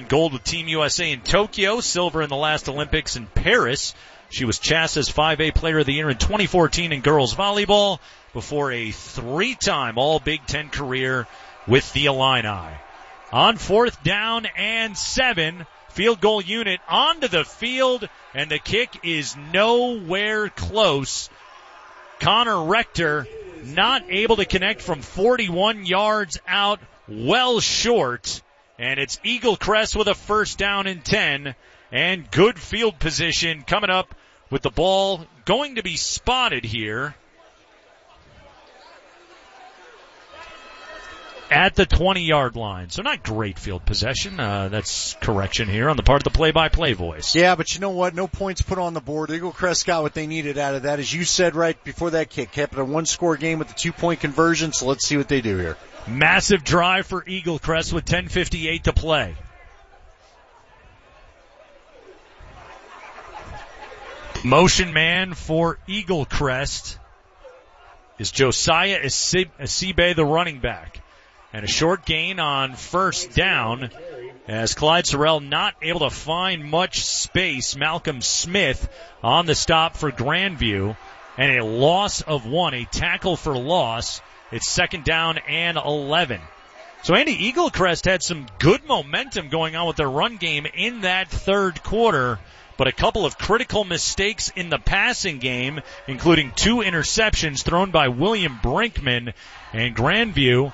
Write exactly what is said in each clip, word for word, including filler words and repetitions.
won gold with Team U S A in Tokyo, silver in the last Olympics in Paris. She was C H A S' five A Player of the Year in twenty fourteen in girls volleyball before a three-time All-Big Ten career with the Illini. On fourth down and seven, field goal unit onto the field, and the kick is nowhere close. Connor Rector not able to connect from forty-one yards out, well short, and it's Eagle Crest with a first down and ten. And good field position coming up with the ball going to be spotted here at the twenty-yard line. So not great field possession. Uh, that's correction here on the part of the play-by-play voice. Yeah, but you know what? No points put on the board. Eagle Crest got what they needed out of that. As you said right before that kick, kept it a one-score game with the two-point conversion, so let's see what they do here. Massive drive for Eagle Crest with ten fifty-eight to play. Motion man for Eagle Crest is Josiah Asibe, the running back. And a short gain on first down as Clyde Sorrell not able to find much space. Malcolm Smith on the stop for Grandview. And a loss of one, a tackle for loss. It's second down and eleven. So Andy, Eagle Crest had some good momentum going on with their run game in that third quarter. But a couple of critical mistakes in the passing game, including two interceptions thrown by William Brinkman. And Grandview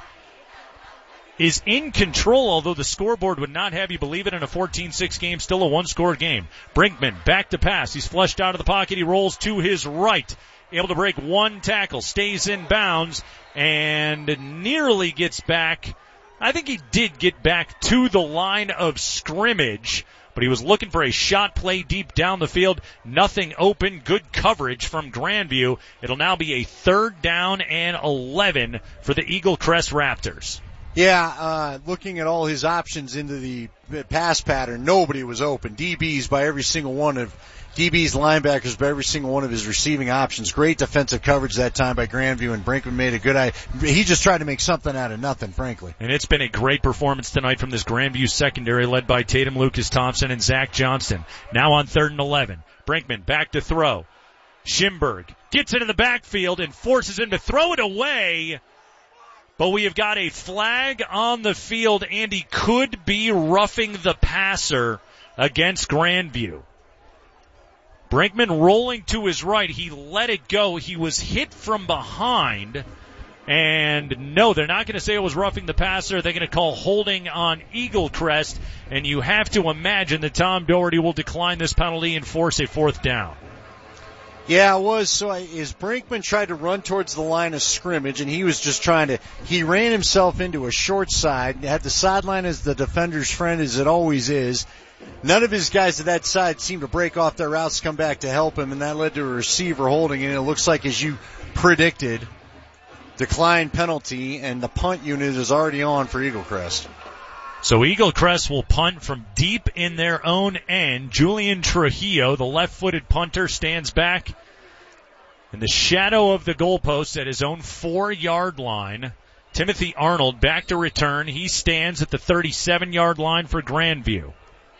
is in control, although the scoreboard would not have you believe it in a fourteen six game, still a one-score game. Brinkman back to pass. He's flushed out of the pocket. He rolls to his right. Able to break one tackle, stays in bounds, and nearly gets back. I think he did get back to the line of scrimmage, but he was looking for a shot play deep down the field. Nothing open. Good coverage from Grandview. It'll now be a third down and eleven for the Eagle Crest Raptors. Yeah, uh, looking at all his options into the pass pattern, nobody was open. D Bs by every single one of D B's linebackers by every single one of his receiving options. Great defensive coverage that time by Grandview, and Brinkman made a good eye. He just tried to make something out of nothing, frankly. And it's been a great performance tonight from this Grandview secondary led by Tatum Lucas Thompson and Zach Johnston. Now on third and eleven. Brinkman back to throw. Schimberg gets into the backfield and forces him to throw it away. But we have got a flag on the field, and he could be roughing the passer against Grandview. Brinkman rolling to his right. He let it go. He was hit from behind. And no, they're not going to say it was roughing the passer. They're going to call holding on Eagle Crest. And you have to imagine that Tom Doherty will decline this penalty and force a fourth down. Yeah, it was. So as Brinkman tried to run towards the line of scrimmage, and he was just trying to, he ran himself into a short side, had the sideline as the defender's friend as it always is. None of his guys at that side seemed to break off their routes, come back to help him, and that led to a receiver holding, and it looks like, as you predicted, decline penalty, and the punt unit is already on for Eagle Crest. So Eagle Crest will punt from deep in their own end. Julian Trujillo, the left-footed punter, stands back in the shadow of the goalpost at his own four-yard line. Timothy Arnold back to return. He stands at the thirty-seven-yard line for Grandview.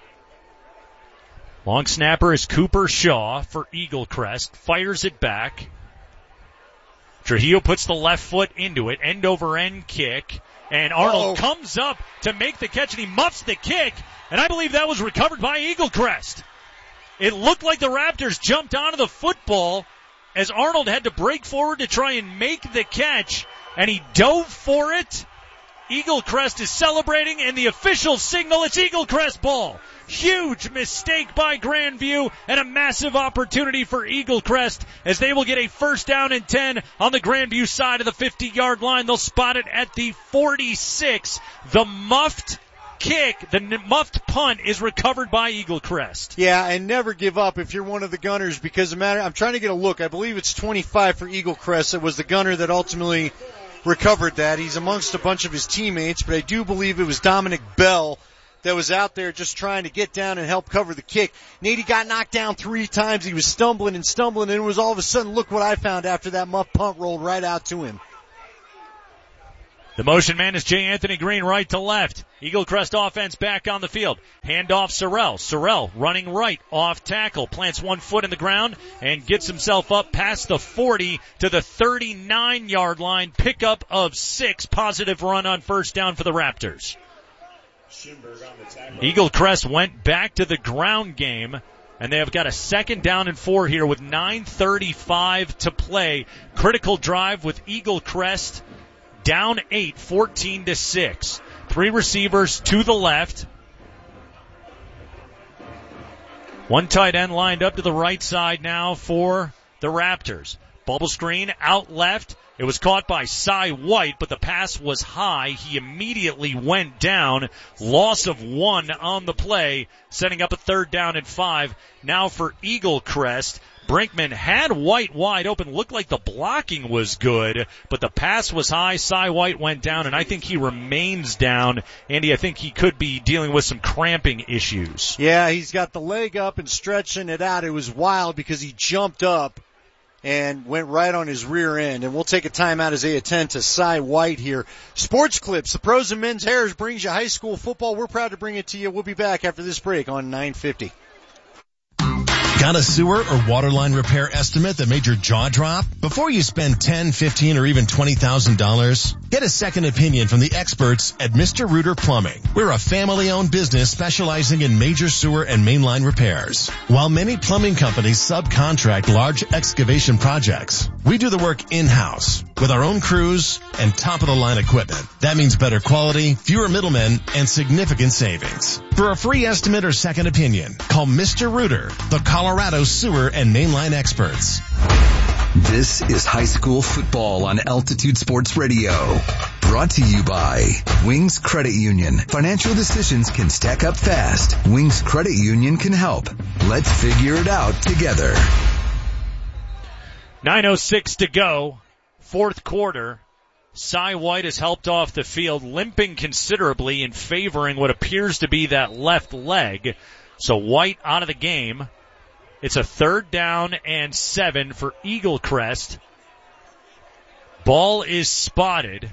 Long snapper is Cooper Shaw for Eagle Crest. Fires it back. Trujillo puts the left foot into it. End-over-end kick. And Arnold Uh-oh. comes up to make the catch, and he muffs the kick. And I believe that was recovered by Eagle Crest. It looked like the Raptors jumped onto the football as Arnold had to break forward to try and make the catch. And he dove for it. Eagle Crest is celebrating, and the official signal, it's Eagle Crest ball. Huge mistake by Grandview, and a massive opportunity for Eagle Crest as they will get a first down and ten on the Grandview side of the fifty-yard line. They'll spot it at the forty-six. The muffed kick, the muffed punt is recovered by Eagle Crest. Yeah, and never give up if you're one of the gunners, because the matter, I'm trying to get a look. I believe it's twenty-five for Eagle Crest. It was the gunner that ultimately recovered that. He's amongst a bunch of his teammates, but I do believe it was Dominic Bell that was out there just trying to get down and help cover the kick. Nady got knocked down three times. He was stumbling and stumbling, and it was all of a sudden, look what I found after that muff punt rolled right out to him. The motion man is J. Anthony Green, right to left. Eagle Crest offense back on the field. Handoff Sorrell. Sorrell running right off tackle. Plants one foot in the ground and gets himself up past the forty to the thirty-nine yard line. Pickup of six. Positive run on first down for the Raptors. Eagle Crest went back to the ground game, and they have got a second down and four here with nine thirty-five to play. Critical drive with Eagle Crest down eight, fourteen to six. Three receivers to the left. One tight end lined up to the right side now for the Raptors. Bubble screen out left. It was caught by Cy White, but the pass was high. He immediately went down. Loss of one on the play, setting up a third down and five. Now for Eagle Crest. Brinkman had White wide open. Looked like the blocking was good, but the pass was high. Cy White went down, and I think he remains down. Andy, I think he could be dealing with some cramping issues. Yeah, he's got the leg up and stretching it out. It was wild because he jumped up and went right on his rear end. And we'll take a timeout as they attend to Cy White here. Sports Clips, the pros and men's hairs brings you high school football. We're proud to bring it to you. We'll be back after this break on nine fifty. Got a sewer or water line repair estimate that made your jaw drop? Before you spend ten, fifteen, or even twenty thousand dollars, get a second opinion from the experts at Mister Reuter Plumbing. We're a family-owned business specializing in major sewer and mainline repairs. While many plumbing companies subcontract large excavation projects, we do the work in-house with our own crews and top-of-the-line equipment. That means better quality, fewer middlemen, and significant savings. For a free estimate or second opinion, call Mister Reuter, the Colorado sewer and mainline experts. This is high school football on Altitude Sports Radio. Brought to you by Wings Credit Union. Financial decisions can stack up fast. Wings Credit Union can help. Let's figure it out together. nine oh six to go. Fourth quarter. Cy White is helped off the field, limping considerably and favoring what appears to be that left leg. So White out of the game. It's a third down and seven for Eagle Crest. Ball is spotted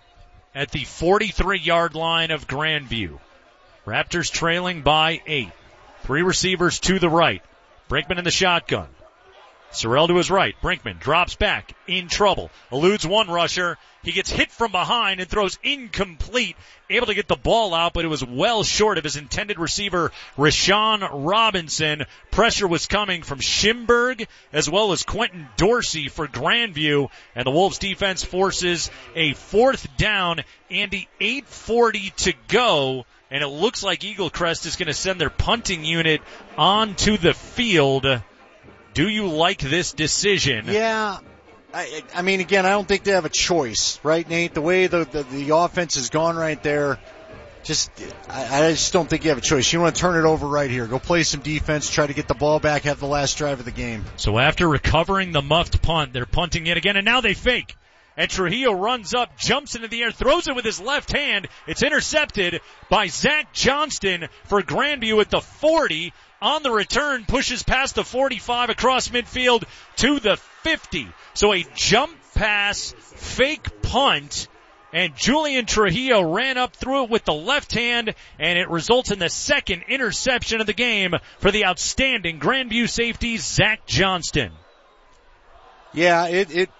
at the forty-three yard line of Grandview. Raptors trailing by eight. Three receivers to the right. Brinkman in the shotgun. Sorrell to his right. Brinkman drops back, in trouble. Eludes one rusher. He gets hit from behind and throws incomplete. Able to get the ball out, but it was well short of his intended receiver, Rashawn Robinson. Pressure was coming from Schimberg as well as Quentin Dorsey for Grandview. And the Wolves defense forces a fourth down. Andy, eight forty to go. And it looks like Eagle Crest is going to send their punting unit onto the field. Do you like this decision? Yeah. I, I mean, again, I don't think they have a choice, right, Nate? The way the, the, the offense has gone right there, just I, I just don't think you have a choice. You want to turn it over right here. Go play some defense, try to get the ball back, have the last drive of the game. So after recovering the muffed punt, they're punting it again, and now they fake. And Trujillo runs up, jumps into the air, throws it with his left hand. It's intercepted by Zach Johnston for Grandview at the forty. On the return, pushes past the forty-five across midfield to the fifty. So a jump pass, fake punt, and Julian Trujillo ran up through it with the left hand, and it results in the second interception of the game for the outstanding Grandview safety, Zach Johnston. Yeah, it, it,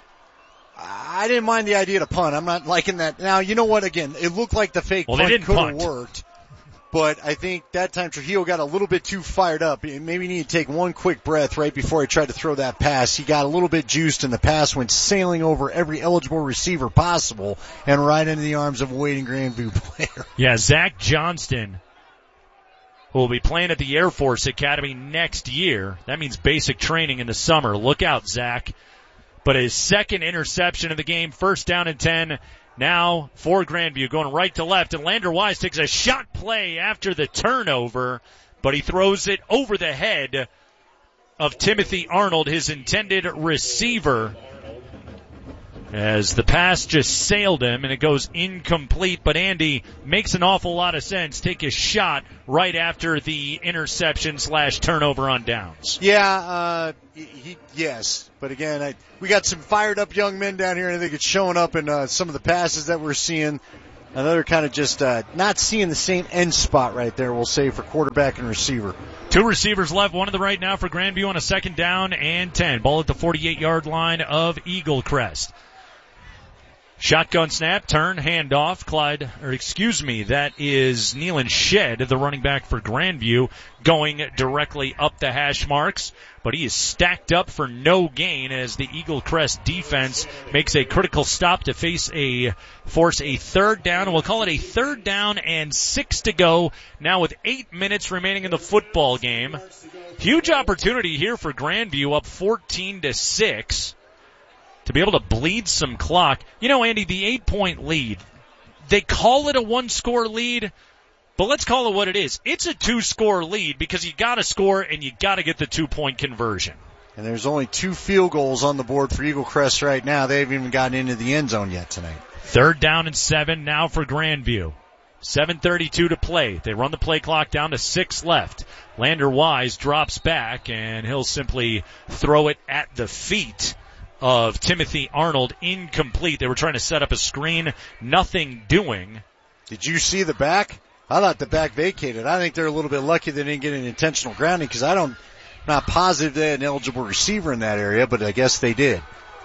I didn't mind the idea to punt. I'm not liking that. Now, you know what, again, it looked like the fake well, punt could have worked. But I think that time Trujillo got a little bit too fired up. Maybe he needed to take one quick breath right before he tried to throw that pass. He got a little bit juiced and the pass went sailing over every eligible receiver possible and right into the arms of a waiting Grandview player. Yeah, Zach Johnston, who will be playing at the Air Force Academy next year. That means basic training in the summer. Look out, Zach. But his second interception of the game, first down and ten. Now for Grandview, going right to left, and Lander Wise takes a shot play after the turnover, but he throws it over the head of Timothy Arnold, his intended receiver. as the pass just sailed him and it goes incomplete. But Andy, makes an awful lot of sense. Take a shot right after the interception slash turnover on downs. Yeah, uh, he, yes. But again, I, we got some fired up young men down here, and I think it's showing up in uh, some of the passes that we're seeing. Another kind of just uh, not seeing the same end spot right there, we'll say, for quarterback and receiver. Two receivers left, one to the right now for Grandview on a second down and ten. Ball at the forty-eight-yard line of Eagle Crest. Shotgun snap, turn, handoff. Clyde, or excuse me, that is Nealon Shedd, the running back for Grandview, going directly up the hash marks. But he is stacked up for no gain as the Eagle Crest defense makes a critical stop to face a, force a third down. And we'll call it a third down and six to go now with eight minutes remaining in the football game. Huge opportunity here for Grandview, up fourteen to six. To be able to bleed some clock. You know, Andy, the eight-point lead, they call it a one-score lead, but let's call it what it is. It's a two-score lead because you got to score and you got to get the two-point conversion. And there's only two field goals on the board for Eagle Crest right now. They haven't even gotten into the end zone yet tonight. Third down and seven now for Grandview. seven thirty-two to play. They run the play clock down to six left. Lander Wise drops back, and he'll simply throw it at the feet of Timothy Arnold. Incomplete. They were trying to set up a screen. Nothing doing. Did you see the back? I thought the back vacated. I think they're a little bit lucky they didn't get an intentional grounding because I don't, not positive they had an eligible receiver in that area, but I guess they did.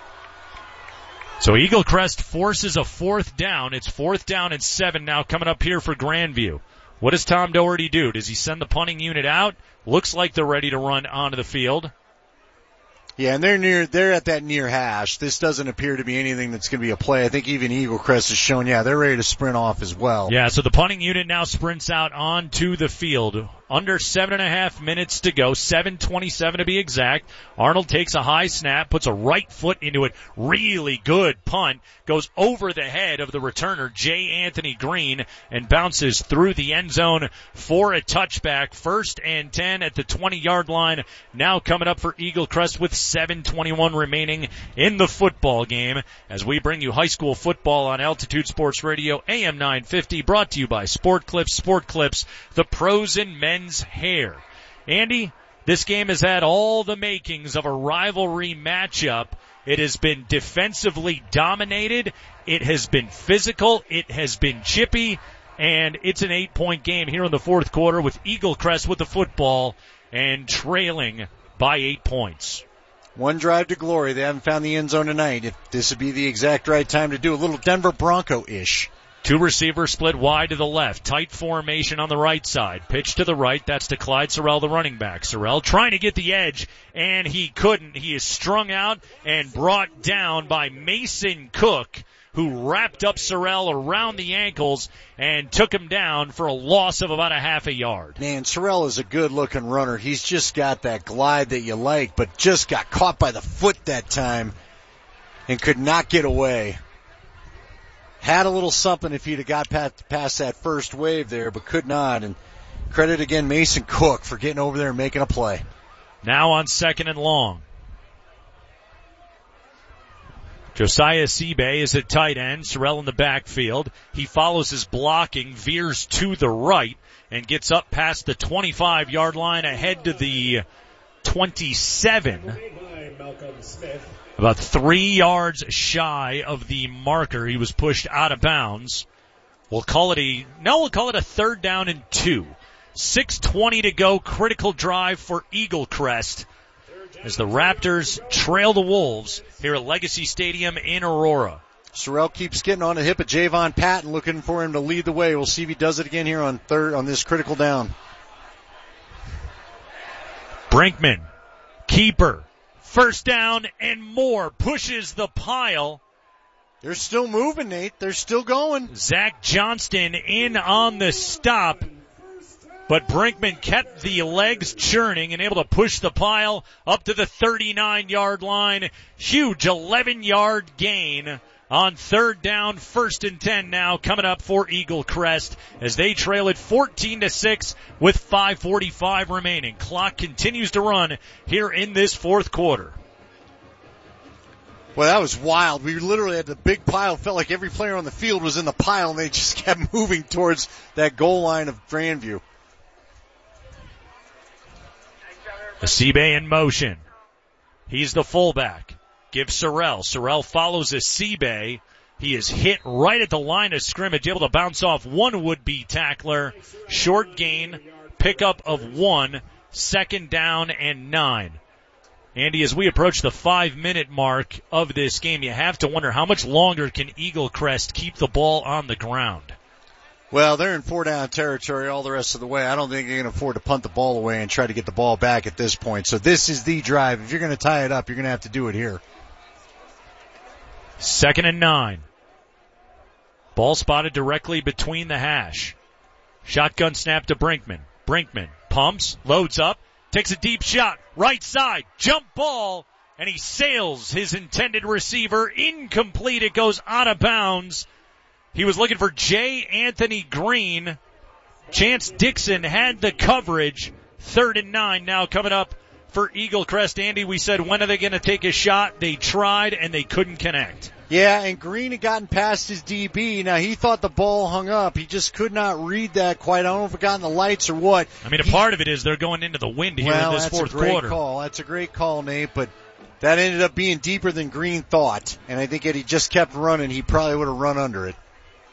So Eagle Crest forces a fourth down. It's fourth down and seven now coming up here for Grandview. What does Tom Doherty do? Does he send the punting unit out? Looks like they're ready to run onto the field. Yeah, and they're near, they're at that near hash. This doesn't appear to be anything that's going to be a play. I think even Eagle Crest has shown, yeah, they're ready to sprint off as well. Yeah, so the punting unit now sprints out onto the field. Under seven and a half minutes to go, seven twenty-seven to be exact. Arnold takes a high snap, puts a right foot into it. Really good punt. Goes over the head of the returner, J. Anthony Green, and bounces through the end zone for a touchback. First and ten at the twenty-yard line. Now coming up for Eagle Crest with seven twenty-one remaining in the football game as we bring you high school football on Altitude Sports Radio, A M nine fifty, brought to you by Sport Clips. Sport Clips, the pros in men's hair. Andy, this game has had all the makings of a rivalry matchup. It has been defensively dominated. It has been physical. It has been chippy. And it's an eight-point game here in the fourth quarter with Eagle Crest with the football and trailing by eight points. One drive to glory. They haven't found the end zone tonight. If this would be the exact right time to do a little Denver Bronco-ish. Two receivers split wide to the left. Tight formation on the right side. Pitch to the right. That's to Clyde Sorrell, the running back. Sorrell trying to get the edge, and he couldn't. He is strung out and brought down by Mason Cook, who wrapped up Sorrell around the ankles and took him down for a loss of about a half a yard. Man, Sorrell is a good-looking runner. He's just got that glide that you like, but just got caught by the foot that time and could not get away. Had a little something if he'd have got past that first wave there, but could not. And credit again Mason Cook for getting over there and making a play. Now on second and long. Josiah Seabay is at tight end. Sorrell in the backfield. He follows his blocking, veers to the right, and gets up past the twenty-five-yard line ahead to the twenty-seven. About three yards shy of the marker. He was pushed out of bounds. We'll call it a, no, we'll call it a third down and two. six twenty to go. Critical drive for Eagle Crest as the Raptors trail the Wolves here at Legacy Stadium in Aurora. Sorrell keeps getting on the hip of Javon Patton, looking for him to lead the way. We'll see if he does it again here on third, on this critical down. Brinkman, keeper. First down and more, pushes the pile. They're still moving, Nate. They're still going. Zach Johnston in on the stop, but Brinkman kept the legs churning and able to push the pile up to the thirty-nine-yard line. Huge eleven-yard gain on third down, first and ten now coming up for Eagle Crest as they trail it fourteen to six with five forty-five remaining. Clock continues to run here in this fourth quarter. Well, that was wild. We literally had the big pile. Felt like every player on the field was in the pile, and they just kept moving towards that goal line of Grandview. Asibe in motion. He's the fullback. Gives Sorrell. Sorrell follows Asibe. He is hit right at the line of scrimmage, able to bounce off one would-be tackler. Short gain, pickup of one, second down and nine. Andy, as we approach the five-minute mark of this game, you have to wonder how much longer can Eagle Crest keep the ball on the ground? Well, they're in four-down territory all the rest of the way. I don't think they can afford to punt the ball away and try to get the ball back at this point. So this is the drive. If you're going to tie it up, you're going to have to do it here. Second and nine. Ball spotted directly between the hash. Shotgun snap to Brinkman. Brinkman pumps, loads up, takes a deep shot, right side, jump ball, and he sails his intended receiver. Incomplete. It goes out of bounds. He was looking for J. Anthony Green. Chance Dixon had the coverage. Third and nine now coming up for Eagle Crest. Andy, we said, when are they going to take a shot? They tried, and they couldn't connect. Yeah, and Green had gotten past his D B. Now, he thought the ball hung up. He just could not read that quite. I don't know if it got in the lights or what. I mean, a he, part of it is they're going into the wind here well, in this fourth quarter. Well, that's a great quarter. call. That's a great call, Nate, but that ended up being deeper than Green thought. And I think if he just kept running, he probably would have run under it.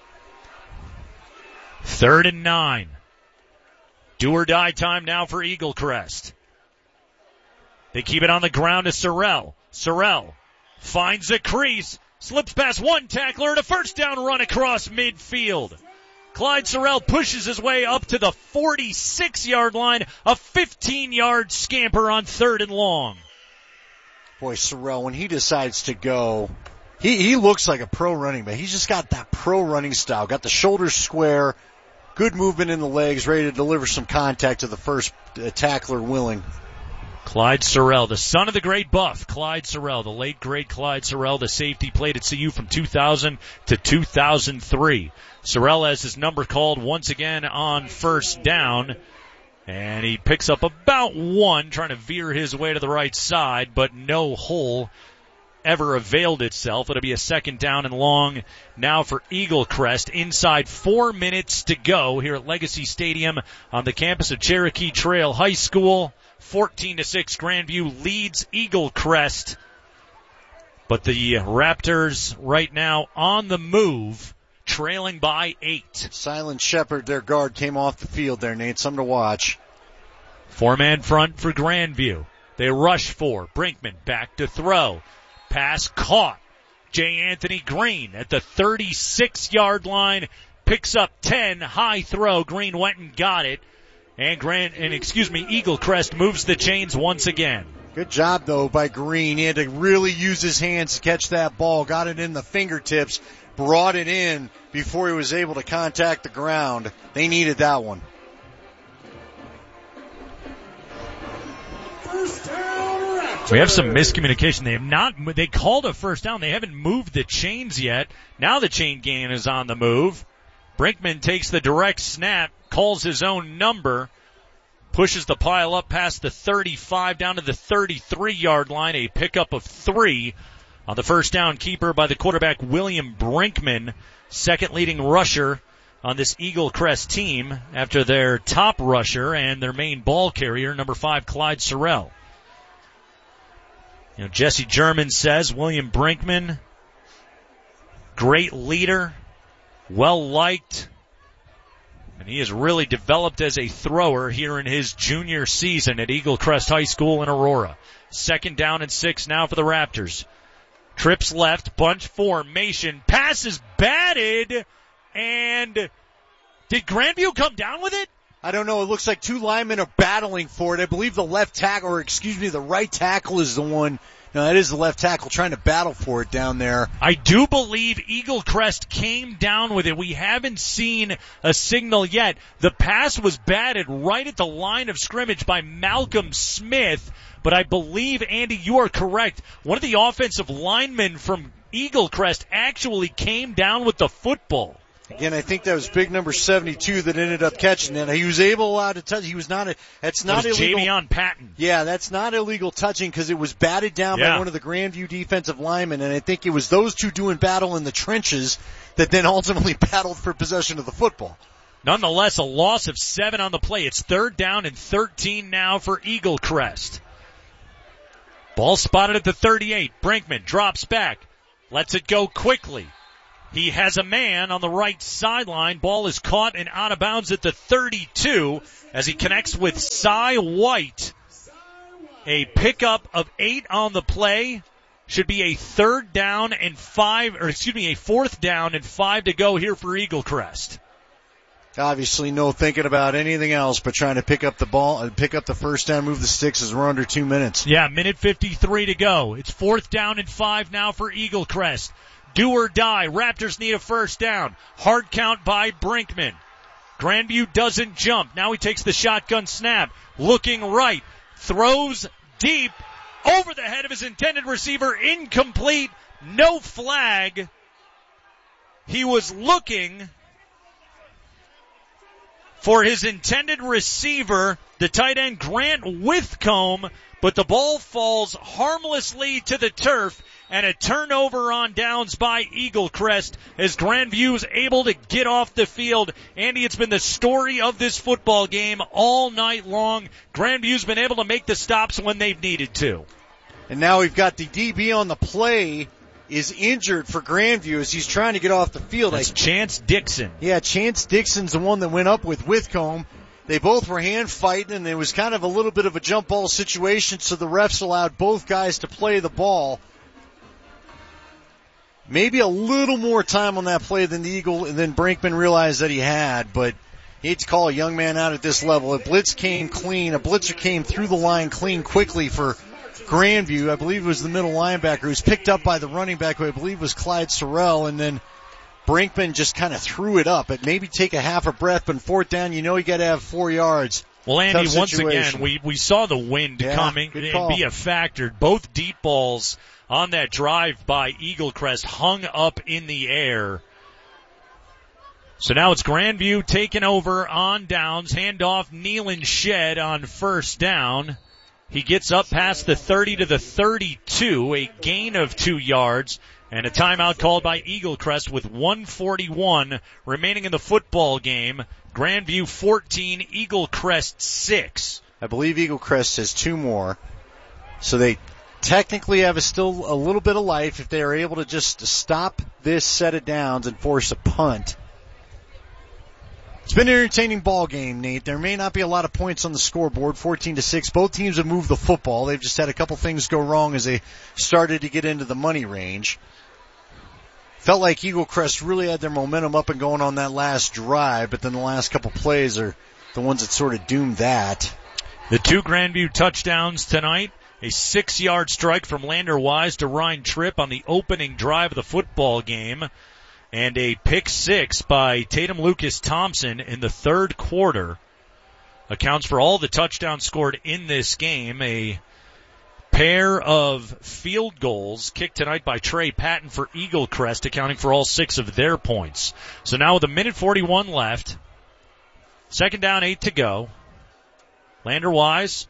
Third and nine. Do or die time now for Eagle Crest. They keep it on the ground to Sorrell. Sorrell finds a crease, slips past one tackler, and a first down run across midfield. Clyde Sorrell pushes his way up to the forty-six-yard line, a fifteen-yard scamper on third and long. Boy, Sorrell, when he decides to go, he, he looks like a pro running back. He's just got that pro running style, got the shoulders square, good movement in the legs, ready to deliver some contact to the first uh, tackler willing. Clyde Sorrell, the son of the great Buff, Clyde Sorrell, the late great Clyde Sorrell, the safety, played at C U from two thousand to two thousand three. Sorrell has his number called once again on first down, and he picks up about one, trying to veer his way to the right side, but no hole ever availed itself. It'll be a second down and long now for Eagle Crest. Inside four minutes to go here at Legacy Stadium on the campus of Cherokee Trail High School. fourteen to six, Grandview leads Eagle Crest. But the Raptors right now on the move, trailing by eight. Silent Shepherd, their guard, came off the field there, Nate. Something to watch. Four-man front for Grandview. They rush for Brinkman, back to throw. Pass caught. J. Anthony Green at the thirty-six-yard line, picks up ten. High throw. Green went and got it. And Grand, and excuse me, Eagle Crest moves the chains once again. Good job, though, by Green. He had to really use his hands to catch that ball. Got it in the fingertips, brought it in before he was able to contact the ground. They needed that one. First down, Raptors. We have some miscommunication. They have not, they called a first down. They haven't moved the chains yet. Now the chain gang is on the move. Brinkman takes the direct snap, calls his own number, pushes the pile up past the thirty-five down to the thirty-three-yard line, a pickup of three on the first down keeper by the quarterback William Brinkman, second leading rusher on this Eagle Crest team after their top rusher and their main ball carrier, number five, Clyde Sorrell. You know, Jesse German says William Brinkman, great leader, well-liked, and he has really developed as a thrower here in his junior season at Eagle Crest High School in Aurora. Second down and six now for the Raptors. Trips left, bunch formation, pass is batted, and did Grandview come down with it? I don't know. It looks like two linemen are battling for it. I believe the left tackle, or excuse me, the right tackle is the one. No, that is the left tackle trying to battle for it down there. I do believe Eagle Crest came down with it. We haven't seen a signal yet. The pass was batted right at the line of scrimmage by Malcolm Smith, but I believe, Andy, you are correct. One of the offensive linemen from Eagle Crest actually came down with the football. Again, I think that was big number seventy-two that ended up catching that. He was able allowed to touch. He was not a, that's not that was illegal. Javion Patton. Yeah, that's not illegal touching because it was batted down yeah. by one of the Grandview defensive linemen, and I think it was those two doing battle in the trenches that then ultimately battled for possession of the football. Nonetheless, a loss of seven on the play. It's third down and thirteen now for Eagle Crest. Ball spotted at the thirty-eight. Brinkman drops back, lets it go quickly. He has a man on the right sideline. Ball is caught and out of bounds at the thirty-two as he connects with Cy White. A pickup of eight on the play. Should be a third down and five, or excuse me, a fourth down and five to go here for Eagle Crest. Obviously no thinking about anything else but trying to pick up the ball and pick up the first down, move the sticks as we're under two minutes. Yeah, minute fifty-three to go. It's fourth down and five now for Eagle Crest. Do or die. Raptors need a first down. Hard count by Brinkman. Grandview doesn't jump. Now he takes the shotgun snap. Looking right. Throws deep over the head of his intended receiver. Incomplete. No flag. He was looking for his intended receiver, the tight end Grant Withcomb, but the ball falls harmlessly to the turf, and a turnover on downs by Eagle Crest as Grandview is able to get off the field. Andy, it's been the story of this football game all night long. Grandview's been able to make the stops when they've needed to. And now we've got the D B on the play is injured for Grandview as he's trying to get off the field. That's Chance Dixon. Yeah, Chance Dixon's the one that went up with Withcomb. They both were hand fighting, and there was kind of a little bit of a jump ball situation, so the refs allowed both guys to play the ball. Maybe a little more time on that play than the Eagle, and then Brinkman realized that he had, but you hate to call a young man out at this level. A blitz came clean. A blitzer came through the line clean quickly for Grandview. I believe it was the middle linebacker who was picked up by the running back, who I believe was Clyde Sorrell, and then Brinkman just kind of threw it up. It maybe take a half a breath, but fourth down, you know you got to have four yards. Well, Andy, once again, we, we saw the wind yeah, coming and be a factor. Both deep balls on that drive by Eagle Crest hung up in the air. So now it's Grandview taking over on downs. Handoff, Nealon Shed on first down. He gets up past the thirty to the thirty-two, a gain of two yards. And a timeout called by Eagle Crest with one forty-one remaining in the football game. Grandview fourteen, Eagle Crest six. I believe Eagle Crest has two more. So they technically have a still a little bit of life if they are able to just stop this set of downs and force a punt. It's been an entertaining ball game, Nate. There may not be a lot of points on the scoreboard, fourteen to six. Both teams have moved the football. They've just had a couple things go wrong as they started to get into the money range. Felt like Eagle Crest really had their momentum up and going on that last drive, but then the last couple plays are the ones that sort of doomed that. The two Grandview touchdowns tonight, a six-yard strike from Lander Wise to Ryan Tripp on the opening drive of the football game, and a pick six by Tatum Lucas Thompson in the third quarter accounts for all the touchdowns scored in this game. A pair of field goals kicked tonight by Trey Patton for Eagle Crest, accounting for all six of their points. So now with a minute forty-one left, second down, eight to go. Lander Wise,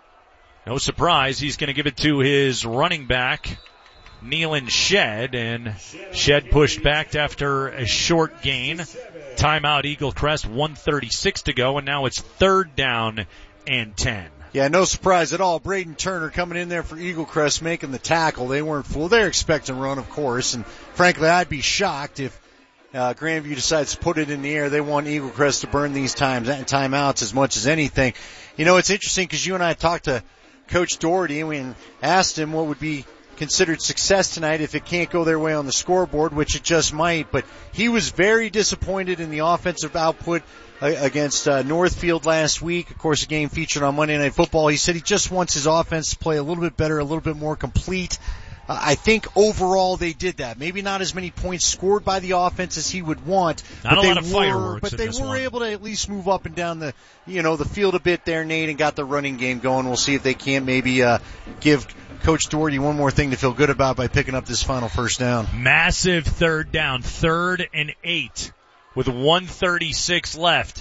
no surprise, he's going to give it to his running back, Nealon Shed, and Shed pushed back after a short gain. Timeout, Eagle Crest, one thirty-six to go, and now it's third down and ten. Yeah, no surprise at all. Braden Turner coming in there for Eagle Crest, making the tackle. They weren't fooled. They're expecting run, of course, and frankly, I'd be shocked if uh, Grandview decides to put it in the air. They want Eagle Crest to burn these times timeouts as much as anything. You know, it's interesting because you and I talked to Coach Doherty and we asked him what would be considered success tonight if it can't go their way on the scoreboard, which it just might. But he was very disappointed in the offensive output against uh, Northfield last week. Of course, a game featured on Monday Night Football. He said he just wants his offense to play a little bit better, a little bit more complete. Uh, I think overall they did that. Maybe not as many points scored by the offense as he would want. Not but a they lot of were, fireworks. But in they this were one. able to at least move up and down the, you know, the field a bit there, Nate, and got the running game going. We'll see if they can't maybe uh, give Coach Doherty one more thing to feel good about by picking up this final first down. Massive third down, third and eight with one thirty-six left.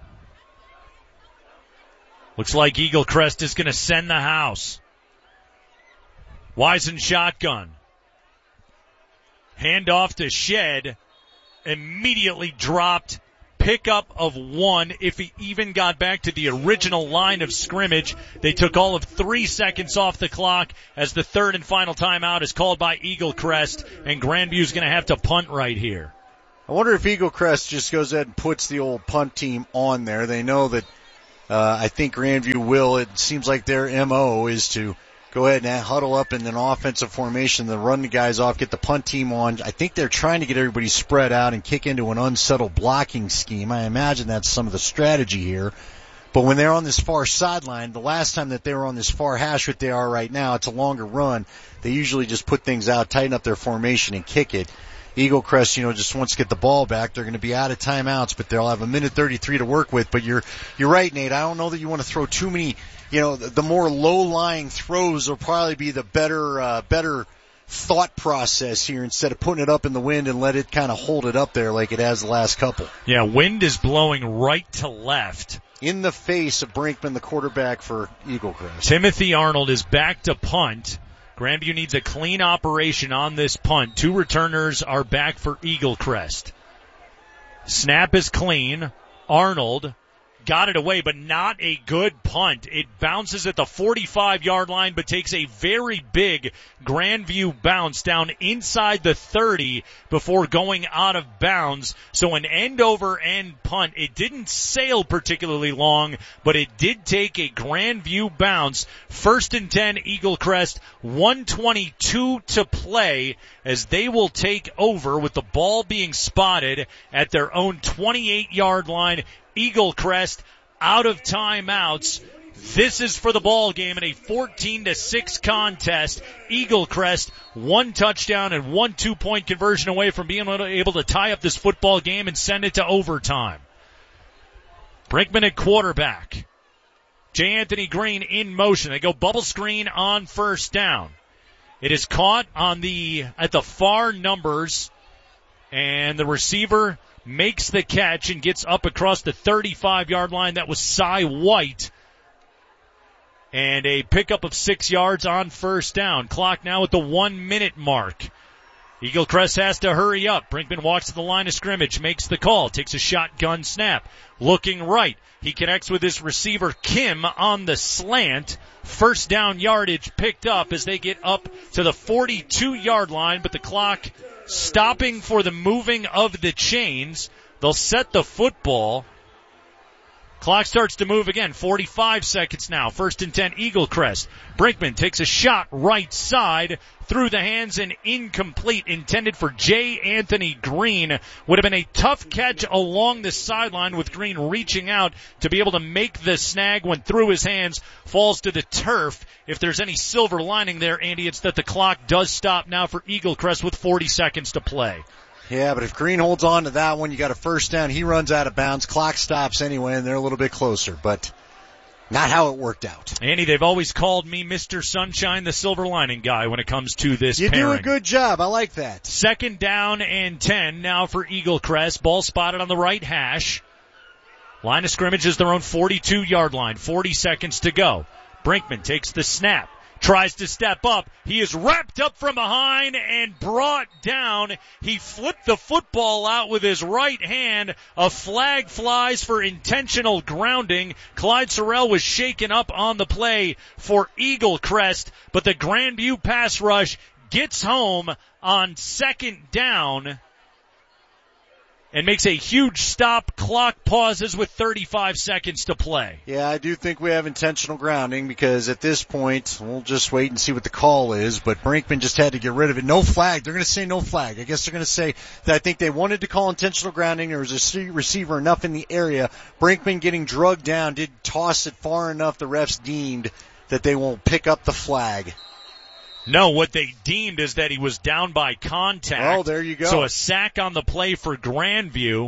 Looks like Eagle Crest is going to send the house. Wisen shotgun. Handoff to Shed. Immediately dropped. Pickup of one if he even got back to the original line of scrimmage. They took all of three seconds off the clock as the third and final timeout is called by Eagle Crest, and Grandview's going to have to punt right here. I wonder if Eagle Crest just goes ahead and puts the old punt team on there. They know that uh, I think Grandview will. It seems like their M O is to go ahead and huddle up in an offensive formation, then run the guys off, get the punt team on. I think they're trying to get everybody spread out and kick into an unsettled blocking scheme. I imagine that's some of the strategy here. But when they're on this far sideline, the last time that they were on this far hash, what they are right now, it's a longer run. They usually just put things out, tighten up their formation, and kick it. Eagle Crest, you know, just wants to get the ball back. They're going to be out of timeouts, but they'll have a minute thirty-three to work with. But you're you're right, Nate. I don't know that you want to throw too many. You know, the, the more low-lying throws will probably be the better uh, better thought process here instead of putting it up in the wind and let it kind of hold it up there like it has the last couple. Yeah, wind is blowing right to left. In the face of Brinkman, the quarterback for Eagle Crest. Timothy Arnold is back to punt. Grandview needs a clean operation on this punt. Two returners are back for Eagle Crest. Snap is clean. Arnold got it away, but not a good punt. It bounces at the forty-five-yard line, but takes a very big Grandview bounce down inside the thirty before going out of bounds. So an end-over-end punt. It didn't sail particularly long, but it did take a Grandview bounce. First and ten, Eagle Crest, one twenty-two to play as they will take over with the ball being spotted at their own twenty-eight-yard line. Eagle Crest out of timeouts. This is for the ball game in a fourteen to six contest. Eagle Crest, one touchdown and one two-point conversion away from being able to tie up this football game and send it to overtime. Brinkman at quarterback. J. Anthony Green in motion. They go bubble screen on first down. It is caught on the at the far numbers, and the receiver makes the catch and gets up across the thirty-five-yard line. That was Cy White. And a pickup of six yards on first down. Clock now at the one-minute mark. Eagle Crest has to hurry up. Brinkman walks to the line of scrimmage, makes the call, takes a shotgun snap. Looking right. He connects with his receiver, Kim, on the slant. First down yardage picked up as they get up to the forty-two-yard line, but the clock stopping for the moving of the chains. They'll set the football. Clock starts to move again. forty-five seconds now. First and ten, Eagle Crest. Brinkman takes a shot right side through the hands and incomplete. Intended for J. Anthony Green. Would have been a tough catch along the sideline with Green reaching out to be able to make the snag when through his hands. Falls to the turf. If there's any silver lining there, Andy, it's that the clock does stop now for Eagle Crest with forty seconds to play. Yeah, but if Green holds on to that one, you got a first down. He runs out of bounds. Clock stops anyway, and they're a little bit closer. But not how it worked out. Andy, they've always called me Mister Sunshine, the silver lining guy, when it comes to this You pairing. do a good job. I like that. Second down and ten now for Eagle Crest. Ball spotted on the right hash. Line of scrimmage is their own forty-two-yard line. forty seconds to go. Brinkman takes the snap. Tries to step up. He is wrapped up from behind and brought down. He flipped the football out with his right hand. A flag flies for intentional grounding. Clyde Sorrell was shaken up on the play for Eagle Crest, but the Grandview pass rush gets home on second down and makes a huge stop. Clock pauses with thirty-five seconds to play. Yeah, I do think we have intentional grounding because at this point, we'll just wait and see what the call is, but Brinkman just had to get rid of it. No flag. They're going to say no flag. I guess they're going to say that I think they wanted to call intentional grounding. There was a receiver enough in the area. Brinkman getting drugged down did toss it far enough the refs deemed that they won't pick up the flag. No, what they deemed is that he was down by contact. Oh, there you go. So a sack on the play for Grandview.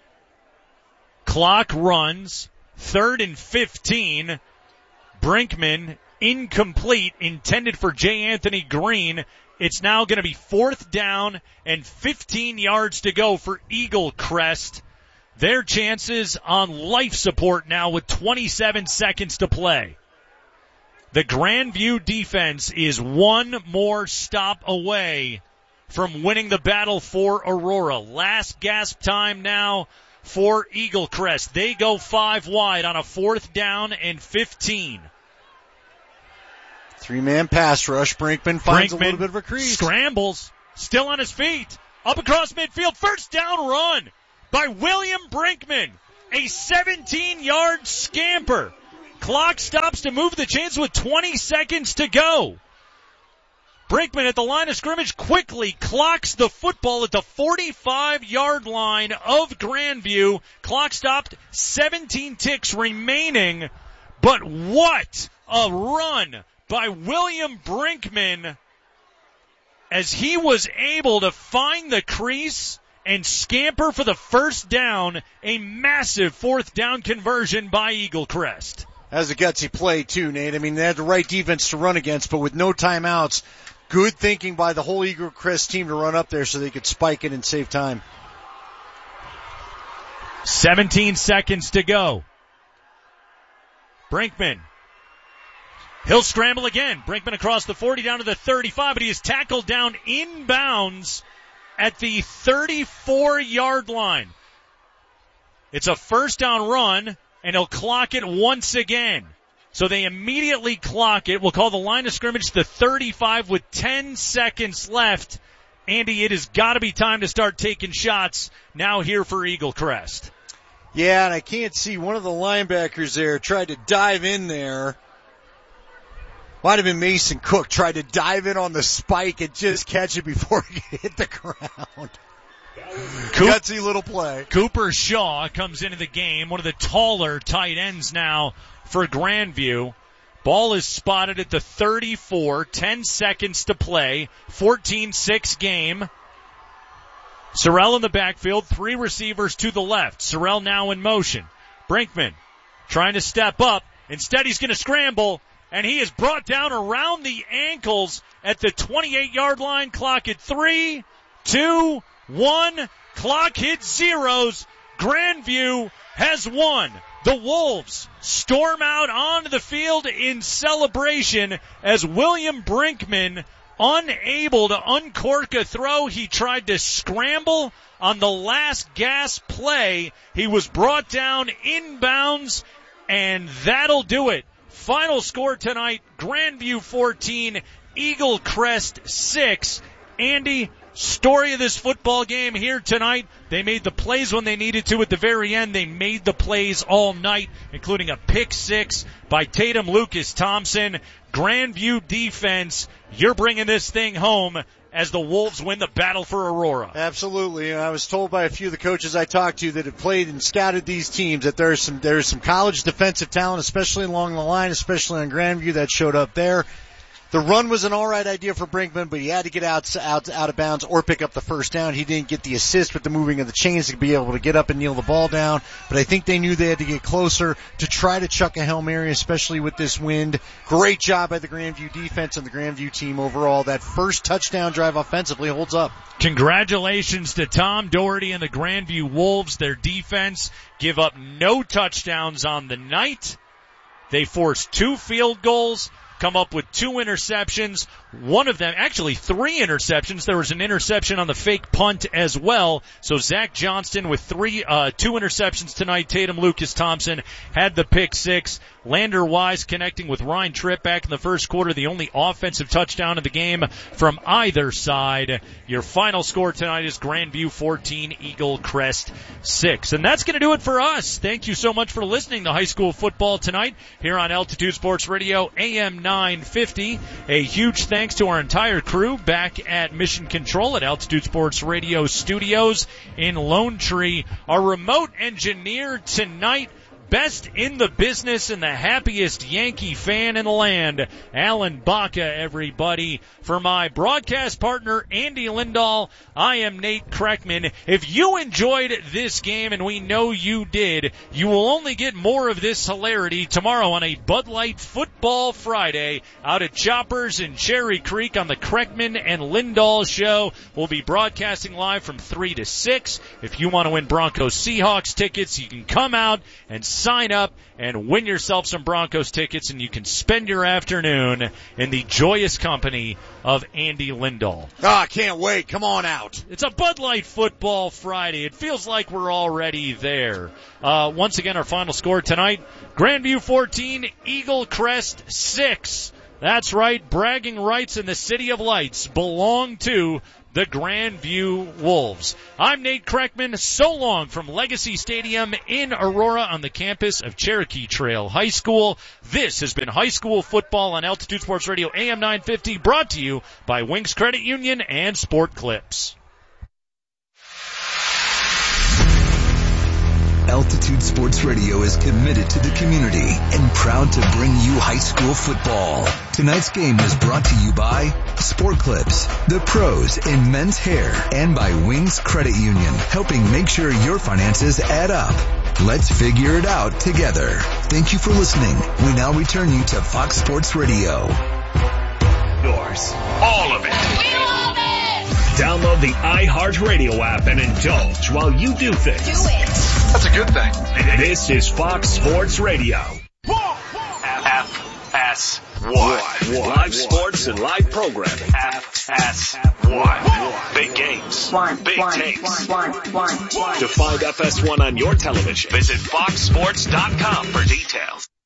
Clock runs. Third and fifteen. Brinkman incomplete, intended for J. Anthony Green. It's now going to be fourth down and fifteen yards to go for Eagle Crest their chances on life support now with twenty-seven seconds to play. The Grandview defense is one more stop away from winning the battle for Aurora. Last gasp time now for Eagle Crest. They go five wide on a fourth down and fifteen. Three-man pass rush. Brinkman finds Brinkman a little bit of a crease. Scrambles, still on his feet, up across midfield. First down run by William Brinkman. A seventeen-yard scamper. Clock stops to move the chains with twenty seconds to go. Brinkman at the line of scrimmage quickly clocks the football at the forty-five-yard line of Grandview. Clock stopped, seventeen ticks remaining. But what a run by William Brinkman as he was able to find the crease and scamper for the first down. A massive fourth down conversion by Eagle Crest. That was a gutsy play too, Nate. I mean, they had the right defense to run against, but with no timeouts, good thinking by the whole Eagle Crest team to run up there so they could spike it and save time. seventeen seconds to go. Brinkman. He'll scramble again. Brinkman across the forty down to the thirty-five, but he is tackled down inbounds at the thirty-four-yard line. It's a first down run, and he'll clock it once again. So they immediately clock it. We'll call the line of scrimmage the thirty-five with ten seconds left. Andy, it has got to be time to start taking shots now here for Eagle Crest. Yeah, and I can't see one of the linebackers there tried to dive in there. Might have been Mason Cook, tried to dive in on the spike and just catch it before he hit the ground. Coop, Gutsy little play. Cooper Shaw comes into the game, one of the taller tight ends now for Grandview. Ball is spotted at the thirty-four, ten seconds to play, fourteen six game. Sorrell in the backfield, three receivers to the left. Sorrell now in motion. Brinkman trying to step up. Instead he's going to scramble, and he is brought down around the ankles at the twenty-eight-yard line. Clock at three, two, one. Clock hits zeros. Grandview has won. The Wolves storm out onto the field in celebration as William Brinkman, unable to uncork a throw, he tried to scramble on the last gasp play. He was brought down inbounds, and that'll do it. Final score tonight, Grandview fourteen, Eagle Crest six. Andy, story of this football game here tonight, they made the plays when they needed to at the very end. They made the plays all night, including a pick six by Tatum Lucas Thompson. Grandview defense, you're bringing this thing home as the Wolves win the battle for Aurora. Absolutely. And I was told by a few of the coaches I talked to that have played and scouted these teams that there's some there's some college defensive talent, especially along the line, especially on Grandview, that showed up there. The run was an all right idea for Brinkman, but he had to get out, out, out of bounds or pick up the first down. He didn't get the assist with the moving of the chains to be able to get up and kneel the ball down. But I think they knew they had to get closer to try to chuck a Hail Mary, especially with this wind. Great job by the Grandview defense and the Grandview team overall. That first touchdown drive offensively holds up. Congratulations to Tom Doherty and the Grandview Wolves. Their defense give up no touchdowns on the night. They forced two field goals, come up with two interceptions, one of them, actually three interceptions. There was an interception on the fake punt as well. So Zach Johnston with three, uh, two interceptions tonight. Tatum Lucas Thompson had the pick six. Lander Wise connecting with Ryan Tripp back in the first quarter, the only offensive touchdown of the game from either side. Your final score tonight is Grandview fourteen, Eagle Crest six. And that's going to do it for us. Thank you so much for listening to High School Football tonight here on Altitude Sports Radio, A M nine fifty. A huge thanks to our entire crew back at Mission Control at Altitude Sports Radio Studios in Lone Tree. Our remote engineer tonight, best in the business and the happiest Yankee fan in the land, Alan Baca, everybody. For my broadcast partner, Andy Lindahl, I am Nate Kreckman. If you enjoyed this game, and we know you did, you will only get more of this hilarity tomorrow on a Bud Light Football Friday out at Choppers in Cherry Creek on the Kreckman and Lindahl Show. We'll be broadcasting live from three to six. If you want to win Broncos Seahawks tickets, you can come out and sign up and win yourself some Broncos tickets, and you can spend your afternoon in the joyous company of Andy Lindahl. Oh, I can't wait. Come on out. It's a Bud Light Football Friday. It feels like we're already there. Uh, once again, our final score tonight, Grandview fourteen, Eagle Crest six. That's right, bragging rights in the City of Lights belong to the Grandview Wolves. I'm Nate Kreckman. So long from Legacy Stadium in Aurora on the campus of Cherokee Trail High School. This has been High School Football on Altitude Sports Radio A M nine fifty, brought to you by Wings Credit Union and Sport Clips. Altitude Sports Radio is committed to the community and proud to bring you high school football. Tonight's game was brought to you by Sport Clips, the pros in men's hair, and by Wings Credit Union, helping make sure your finances add up. Let's figure it out together. Thank you for listening. We now return you to Fox Sports Radio. Yours. All of it. We love it! Download the iHeartRadio app and indulge while you do things. Do it! That's a good thing. This is Fox Sports Radio. F S one. Live sports and live programming. F S one. Big games. Big takes. To find F S one on your television, visit fox sports dot com for details.